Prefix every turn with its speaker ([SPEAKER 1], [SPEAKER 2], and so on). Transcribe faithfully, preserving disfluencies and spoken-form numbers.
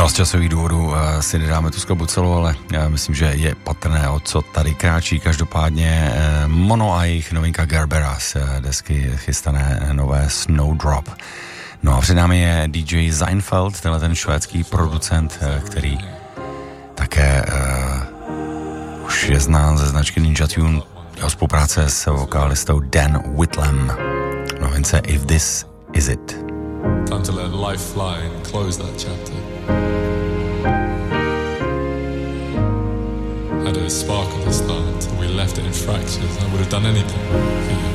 [SPEAKER 1] No, z časových důvodů uh, si nedáme tu skladbu celou, ale uh, myslím, že je patrné, o co tady kráčí. Každopádně uh, Mono a jejich novinka Gerbera z uh, desky chystané nové Snowdrop. No a před námi je D J Seinfeld, tenhle ten švédský producent, uh, který také uh, už je znám ze značky Ninja Tune, jeho spolupráce s vokalistou Dan Whitlam. Novince If This Is It.
[SPEAKER 2] Time to let life fly and close that chapter. Had a spark at the start, and we left it in fractures. I would have done anything for you.